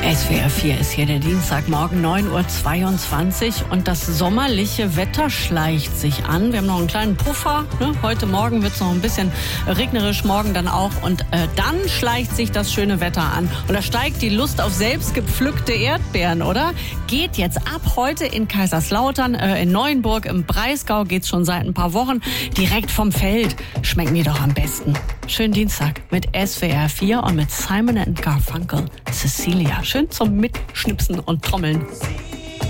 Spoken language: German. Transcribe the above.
SWR 4 ist hier der Dienstagmorgen, 9:22 Uhr und das sommerliche Wetter schleicht sich an. Wir haben noch einen kleinen Puffer. Ne? Heute Morgen wird es noch ein bisschen regnerisch, morgen dann auch. Und dann schleicht sich das schöne Wetter an. Und da steigt die Lust auf selbstgepflückte Erdbeeren, oder? Geht jetzt ab heute in Kaiserslautern, in Neuenburg, im Breisgau geht's schon seit ein paar Wochen. Direkt vom Feld schmecken die doch am besten. Schönen Dienstag mit SWR 4 und mit Simon & Garfunkel, Cecilia. Schön zum Mitschnipsen und Trommeln.